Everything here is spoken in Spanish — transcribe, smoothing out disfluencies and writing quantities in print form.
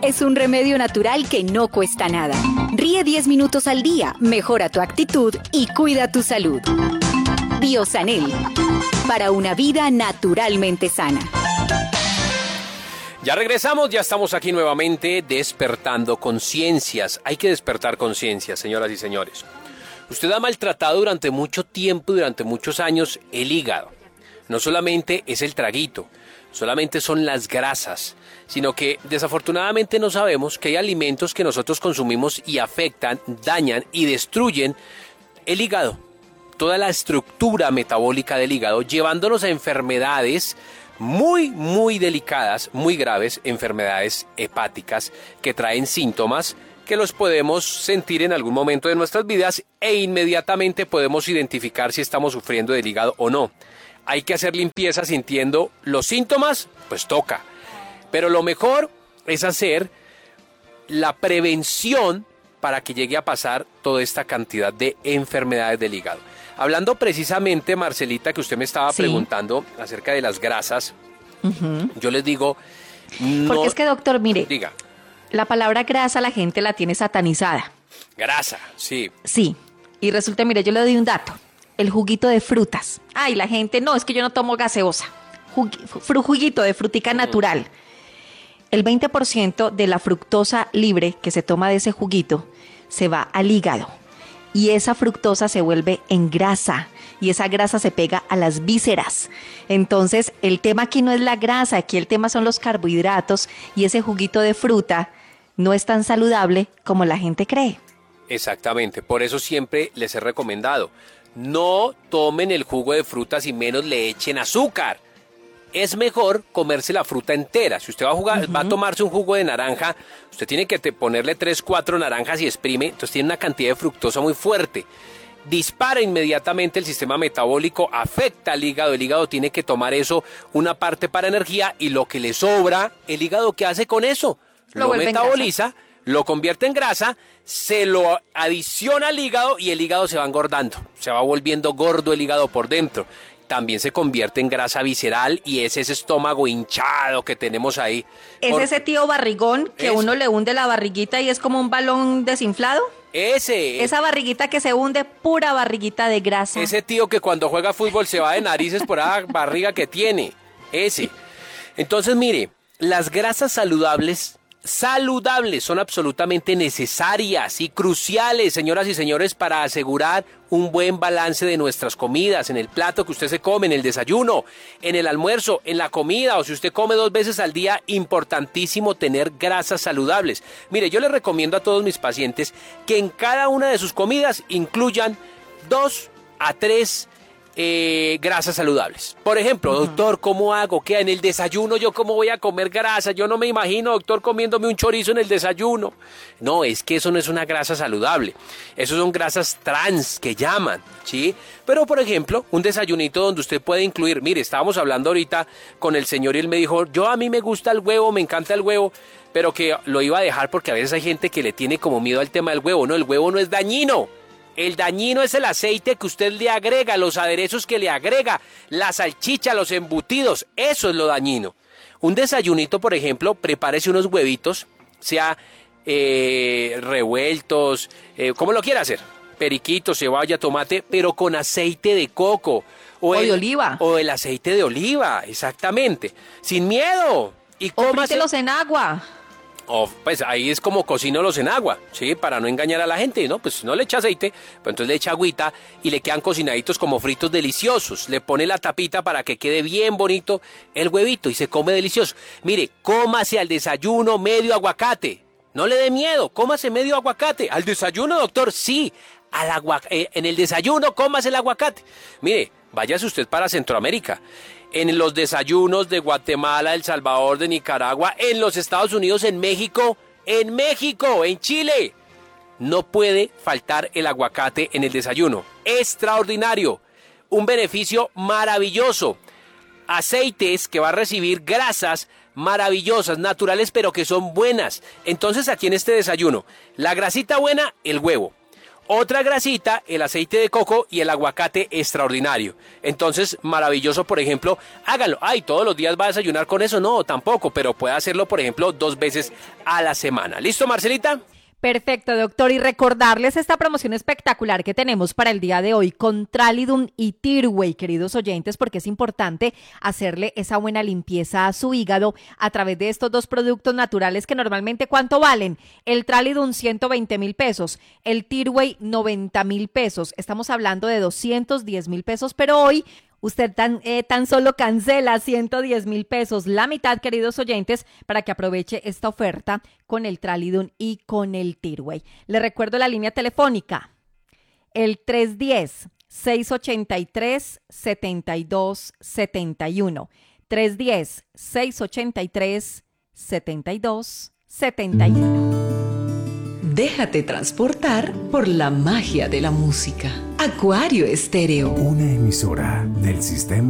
es un remedio natural que no cuesta nada. Ríe 10 minutos al día, mejora tu actitud y cuida tu salud. Biosanel, para una vida naturalmente sana. Ya regresamos, ya estamos aquí nuevamente despertando conciencias. Hay que despertar conciencias, señoras y señores. Usted ha maltratado durante mucho tiempo, durante muchos años, el hígado. No solamente es el traguito, solamente son las grasas, sino que desafortunadamente no sabemos que hay alimentos que nosotros consumimos y afectan, dañan y destruyen el hígado. Toda la estructura metabólica del hígado, llevándonos a enfermedades muy delicadas, muy graves, enfermedades hepáticas que traen síntomas que los podemos sentir en algún momento de nuestras vidas e inmediatamente podemos identificar si estamos sufriendo del hígado o no. Hay que hacer limpieza sintiendo los síntomas, pues toca. Pero lo mejor es hacer la prevención para que llegue a pasar toda esta cantidad de enfermedades del hígado. Hablando precisamente, Marcelita, que usted me estaba preguntando acerca de las grasas, yo les digo... No, porque es que, doctor, mire, diga. La palabra grasa la gente la tiene satanizada. Grasa, sí. Sí, y resulta, mire, yo le doy un dato. El juguito de frutas. Ay, la gente, no, es que yo no tomo gaseosa. Juguito de frutica natural. El 20% de la fructosa libre que se toma de ese juguito se va al hígado. Y esa fructosa se vuelve en grasa. Y esa grasa se pega a las vísceras. Entonces, el tema aquí no es la grasa, aquí el tema son los carbohidratos. Y ese juguito de fruta no es tan saludable como la gente cree. Exactamente, por eso siempre les he recomendado, no tomen el jugo de frutas y menos le echen azúcar. Es mejor comerse la fruta entera. Si usted va a tomarse un jugo de naranja, usted tiene que ponerle 3, 4 naranjas y exprime, entonces tiene una cantidad de fructosa muy fuerte. Dispara inmediatamente el sistema metabólico, afecta al hígado, el hígado tiene que tomar eso, una parte para energía y lo que le sobra, el hígado ¿qué hace con eso? Lo metaboliza, lo convierte en grasa, se lo adiciona al hígado y el hígado se va engordando, se va volviendo gordo el hígado por dentro. También se convierte en grasa visceral y es ese estómago hinchado que tenemos ahí. ¿Es ese tío barrigón que uno le hunde la barriguita y es como un balón desinflado? Esa barriguita que se hunde, pura barriguita de grasa. Ese tío que cuando juega fútbol se va de narices por la barriga que tiene. Ese. Entonces, mire, las grasas saludables son absolutamente necesarias y cruciales, señoras y señores, para asegurar un buen balance de nuestras comidas, en el plato que usted se come, en el desayuno, en el almuerzo, en la comida, o si usted come 2 veces al día, importantísimo tener grasas saludables. Mire, yo le recomiendo a todos mis pacientes que en cada una de sus comidas incluyan 2 a 3 grasas saludables. Por ejemplo, doctor, ¿cómo hago? ¿Qué? En el desayuno, ¿yo cómo voy a comer grasa? Yo no me imagino, doctor, comiéndome un chorizo en el desayuno. No, es que eso no es una grasa saludable. Eso son grasas trans que llaman, ¿sí? Pero, por ejemplo, un desayunito donde usted puede incluir, mire, estábamos hablando ahorita con el señor y él me dijo, a mí me gusta el huevo, me encanta el huevo, pero que lo iba a dejar porque a veces hay gente que le tiene como miedo al tema del huevo. No, el huevo no es dañino. El dañino es el aceite que usted le agrega, los aderezos que le agrega, la salchicha, los embutidos, eso es lo dañino. Un desayunito, por ejemplo, prepárese unos huevitos, sea revueltos, como lo quiera hacer, periquitos, cebolla, tomate, pero con aceite de coco. O de oliva. O el aceite de oliva, exactamente, sin miedo. Y frítelos en agua. Pues ahí es como cocínolos en agua, ¿sí? Para no engañar a la gente, ¿no? Pues no le echa aceite, pues entonces le echa agüita y le quedan cocinaditos como fritos deliciosos. Le pone la tapita para que quede bien bonito el huevito y se come delicioso. Mire, cómase al desayuno medio aguacate. No le dé miedo, cómase medio aguacate. ¿Al desayuno, doctor? Sí, en el desayuno cómase el aguacate. Mire, váyase usted para Centroamérica. En los desayunos de Guatemala, El Salvador, de Nicaragua, en los Estados Unidos, en México, en Chile. No puede faltar el aguacate en el desayuno. Extraordinario. Un beneficio maravilloso. Aceites que va a recibir grasas maravillosas, naturales, pero que son buenas. Entonces aquí en este desayuno, la grasita buena, el huevo. Otra grasita, el aceite de coco y el aguacate extraordinario. Entonces, maravilloso, por ejemplo, hágalo. Ay, todos los días va a desayunar con eso. No, tampoco, pero puede hacerlo, por ejemplo, 2 veces a la semana. ¿Listo, Marcelita? Perfecto, doctor. Y recordarles esta promoción espectacular que tenemos para el día de hoy con Tralidum y Tirway, queridos oyentes, porque es importante hacerle esa buena limpieza a su hígado a través de estos 2 productos naturales que normalmente ¿cuánto valen? El Tralidum 120,000 pesos, el Tirway 90,000 pesos. Estamos hablando de 210,000 pesos, pero hoy usted tan solo cancela 110,000 pesos, la mitad, queridos oyentes, para que aproveche esta oferta con el Tralidum y con el Tirway. Le recuerdo la línea telefónica, el 310-683-7271, 310-683-7271. Déjate transportar por la magia de la música. Acuario Estéreo. Una emisora del sistema